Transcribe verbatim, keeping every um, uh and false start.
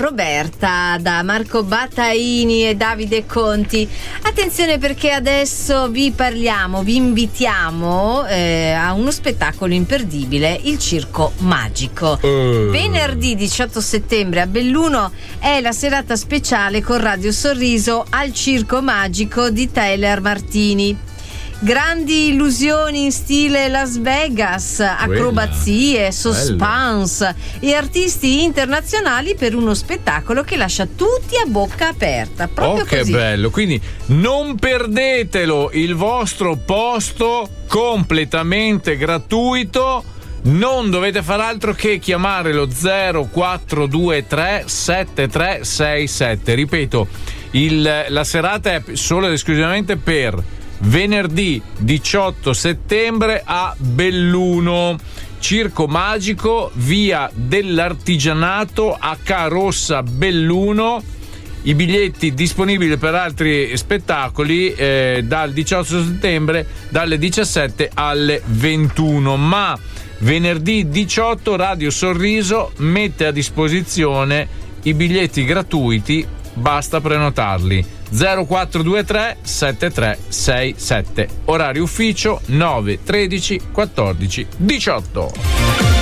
Roberta, da Marco Battaini e Davide Conti. Attenzione, perché adesso vi parliamo, vi invitiamo eh, a uno spettacolo imperdibile, il Circo Magico. Uh. Venerdì diciotto settembre a Belluno è la serata speciale con Radio Sorriso al Circo Magico di Tyler Martini. Grandi illusioni in stile Las Vegas, acrobazie, suspense e artisti internazionali per uno spettacolo che lascia tutti a bocca aperta. Proprio oh, che così. bello! Quindi non perdetelo, il vostro posto completamente gratuito. Non dovete far altro che chiamare lo zero quattro due tre sette tre sei sette. Ripeto, il, la serata è solo ed esclusivamente per venerdì diciotto settembre a Belluno, Circo Magico, via dell'Artigianato, H Rossa Belluno. I biglietti disponibili per altri spettacoli eh, dal diciotto settembre dalle diciassette alle ventuno, ma venerdì diciotto Radio Sorriso mette a disposizione i biglietti gratuiti, basta prenotarli. zero quattro due tre sette tre sei sette. Orario ufficio nove, tredici, quattordici, diciotto.